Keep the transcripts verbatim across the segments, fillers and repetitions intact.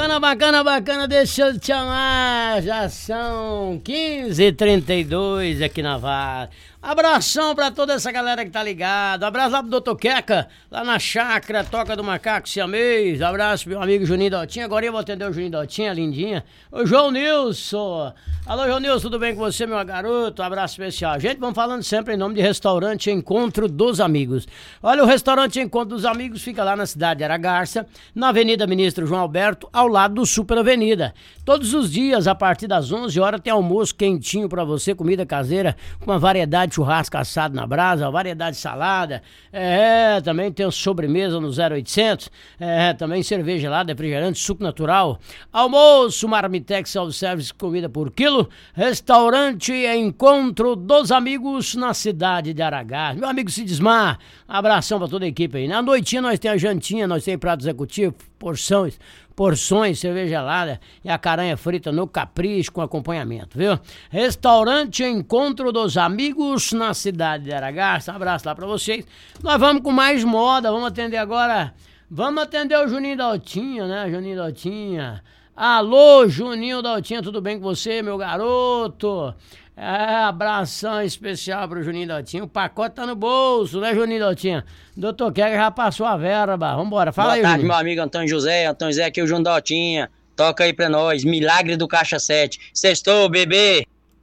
Bacana, bacana, bacana, deixa eu te chamar. Já são quinze e trinta e dois aqui na Vale. Abração pra toda essa galera que tá ligado. Abraço lá pro doutor Queca, lá na chácara, Toca do Macaco Siamês. Abraço pro meu amigo Juninho Daltinha. Agora eu vou atender o Juninho Daltinha, lindinha. O João Nilson. Alô, João Nilson, tudo bem com você, meu garoto? Um abraço especial. Gente, vamos falando sempre em nome de Restaurante Encontro dos Amigos. Olha, o Restaurante Encontro dos Amigos fica lá na cidade de Aragarça, na Avenida Ministro João Alberto, ao lado do Super Avenida. Todos os dias, a partir das onze horas, tem almoço quentinho pra você, comida caseira, com uma variedade de churrasco assado na brasa, variedade de salada, é, também tem sobremesa no zero oitocentos, é, também cerveja gelada, refrigerante, suco natural, almoço, marmitex, self-service, comida por quilo, restaurante Encontro dos Amigos na cidade de Aragarça. Meu amigo Sidismar, abração pra toda a equipe aí. Na noitinha nós temos a jantinha, nós temos prato executivo, porções, porções, cerveja gelada e a caranha frita no capricho com acompanhamento, viu? Restaurante Encontro dos Amigos na cidade de Aragarça. Um abraço lá pra vocês. Nós vamos com mais moda, vamos atender agora, vamos atender o Juninho Daltinha, né? Juninho Daltinha. Alô, Juninho Daltinha, tudo bem com você, meu garoto? É, abração especial pro Juninho Daltinha. O pacote tá no bolso, né, Juninho Daltinha? Doutor Queca já passou a verba. Vambora, fala. Boa aí, tarde, Juninho. Meu amigo Antônio José. Antônio José aqui, o Juninho Daltinha. Toca aí pra nós. Milagre do Caixa sete. Sextou, bebê.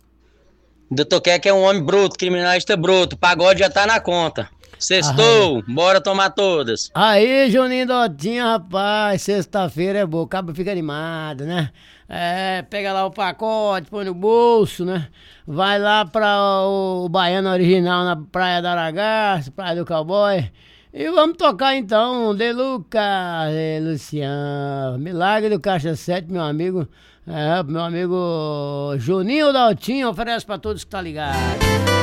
Doutor Queca é um homem bruto, criminalista bruto. Pagode já tá na conta. Sextou, ah, bora tomar todas. Aí, Juninho Daltinha, rapaz, sexta-feira é boa, o cabo fica animado, né? É, pega lá o pacote, põe no bolso, né? Vai lá pra o Baiano Original na Praia da Aragarça, Praia do Cowboy. E vamos tocar então, De Lucas e Luciano. Milagre do Caixa sete, meu amigo. É, meu amigo Juninho Daltinha oferece pra todos que tá ligado.